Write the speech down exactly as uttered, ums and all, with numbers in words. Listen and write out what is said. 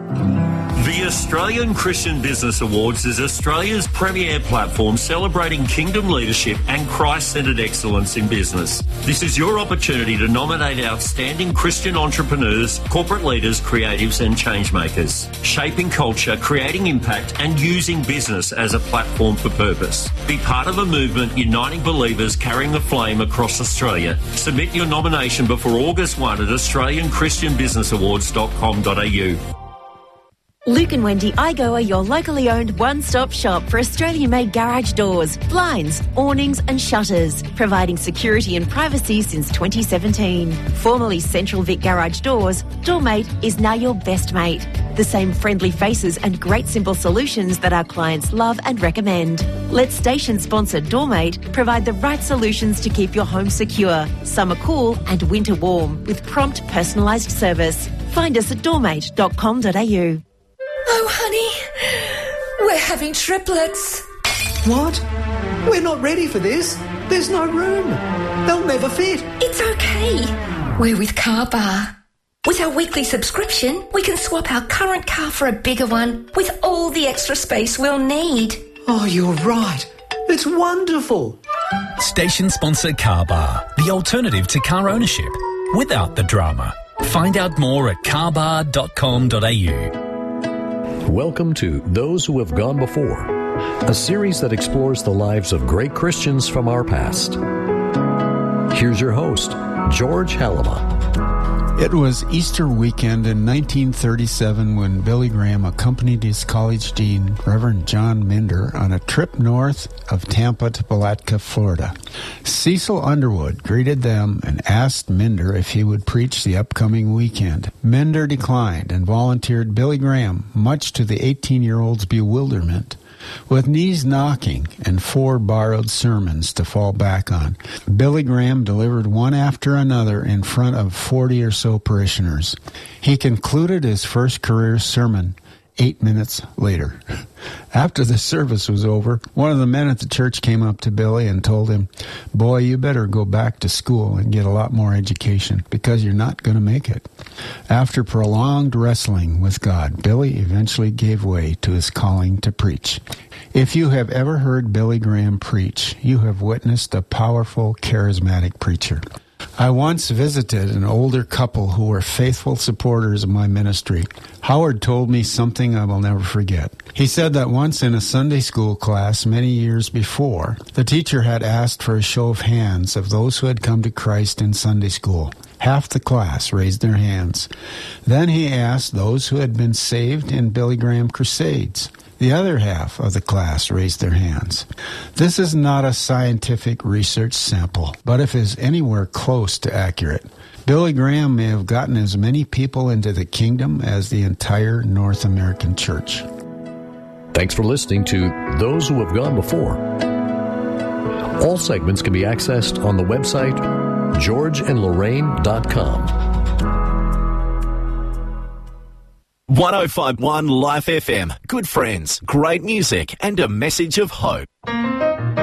The Australian Christian Business Awards is Australia's premier platform celebrating kingdom leadership and Christ-centred excellence in business. This is your opportunity to nominate outstanding Christian entrepreneurs, corporate leaders, creatives and changemakers, shaping culture, creating impact and using business as a platform for purpose. Be part of a movement uniting believers carrying the flame across Australia. Submit your nomination before August first at australian christian business awards dot com dot a u. Luke and Wendy Igo are your locally owned one-stop shop for Australian-made garage doors, blinds, awnings and shutters, providing security and privacy since twenty seventeen. Formerly Central Vic Garage Doors, Doormate is now your best mate. The same friendly faces and great simple solutions that our clients love and recommend. Let station sponsor Doormate provide the right solutions to keep your home secure, summer cool and winter warm with prompt personalised service. Find us at doormate dot com dot a u. Oh, honey, we're having triplets. What? We're not ready for this. There's no room. They'll never fit. It's okay. We're with Car Bar. With our weekly subscription, we can swap our current car for a bigger one with all the extra space we'll need. Oh, you're right. It's wonderful. Station sponsor Car Bar, the alternative to car ownership, without the drama. Find out more at car bar dot com dot a u. Welcome to Those Who Have Gone Before, a series that explores the lives of great Christians from our past. Here's your host, George Halama. It was Easter weekend in nineteen thirty-seven when Billy Graham accompanied his college dean, Reverend John Minder, on a trip north of Tampa to Palatka, Florida. Cecil Underwood greeted them and asked Minder if he would preach the upcoming weekend. Minder declined and volunteered Billy Graham, much to the eighteen-year-old's bewilderment. With knees knocking and four borrowed sermons to fall back on, Billy Graham delivered one after another in front of forty or so parishioners. He concluded his first career sermon eight minutes later. After the service was over, one of the men at the church came up to Billy and told him, "Boy, you better go back to school and get a lot more education because you're not going to make it." After prolonged wrestling with God, Billy eventually gave way to his calling to preach. If you have ever heard Billy Graham preach, you have witnessed a powerful, charismatic preacher. I once visited an older couple who were faithful supporters of my ministry. Howard told me something I will never forget. He said that once in a Sunday school class many years before, the teacher had asked for a show of hands of those who had come to Christ in Sunday school. Half the class raised their hands. Then he asked those who had been saved in Billy Graham crusades. The other half of the class raised their hands. This is not a scientific research sample, but if it is anywhere close to accurate, Billy Graham may have gotten as many people into the kingdom as the entire North American church. Thanks for listening to Those Who Have Gone Before. All segments can be accessed on the website george and lorraine dot com. one oh five point one Life F M. Good friends, great music, and a message of hope.